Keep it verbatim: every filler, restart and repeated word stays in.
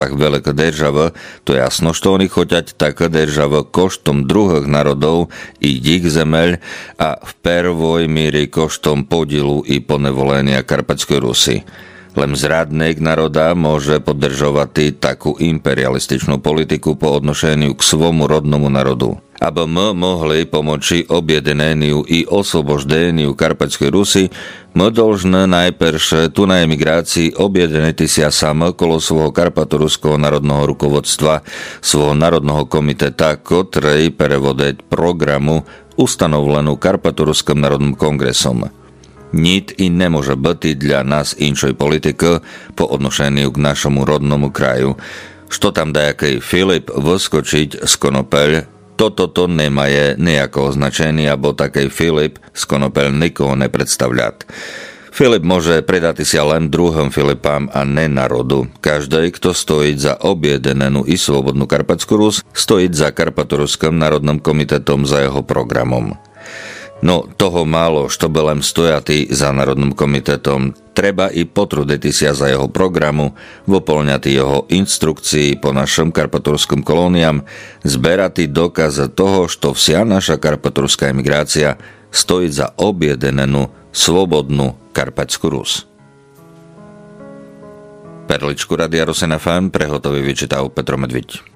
tak veľká država, to jasno, što oni hoťať taká država koštom druhých národov i ich zemeľ a v prvoj míri koštom podielu i ponevolenia Karpatskej Rusy. Len zradník národa môže podržovať takú imperialističnú politiku po odnošeniu k svomu rodnomu národu. Aby my mohli pomoci objedneniu i osvoboždeniu Karpatskej Rusy, my dolžné najperše tu na emigrácii objedneti sa sam okolo svojho karpatoruského národného rukovodstva, svojho národného komiteta, ktorý prevodeť programu ustanovlenú Karpatoruskom národným kongresom. Nic i nemôže byť dla nás inšej politiky po odnošeniu k našemu rodnomu kraju. Što tam dajaký Filip vyskočiť z Konopeľ, toto to nemaje nejakého značenia, bo taký Filip z Konopeľ nikoho nepredstavľať. Filip môže predať si len druhým Filipám a ne národu. Každý, kto stojí za objednenú i slobodnú Karpatskú Rus, stojí za Karpatoruským národným komitetom za jeho programom. No toho málo, što belem stojatý za Národným komitetom, treba i potruditi sa za jeho programu, vyplňati jeho instrukcií po našom karpatorskom kolóniám, zberati dokaze toho, što vsia naša karpatorská emigrácia stojí za objednenú, slobodnú Karpatskú Rus. Perličku Radia Rosen ef em prehotový vyčítal Petro Medviť.